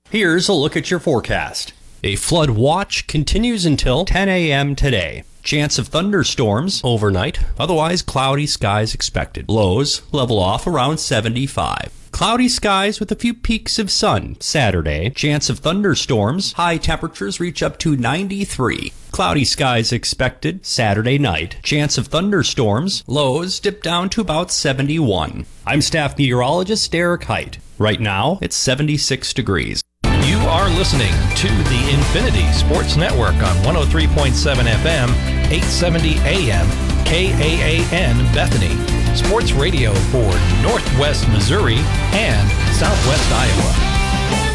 Here's a look at your forecast. A flood watch continues until 10 a.m. today. Chance of thunderstorms overnight. Otherwise, cloudy skies expected. Lows level off around 75. Cloudy skies with a few peaks of sun. Saturday, chance of thunderstorms. High temperatures reach up to 93. Cloudy skies expected Saturday night. Chance of thunderstorms. Lows dip down to about 71. I'm staff meteorologist Derek Height. Right now, it's 76 degrees. You are listening to the Infinity Sports Network on 103.7 FM, 870 AM, KAAN Bethany. Sports radio for Northwest Missouri and Southwest Iowa.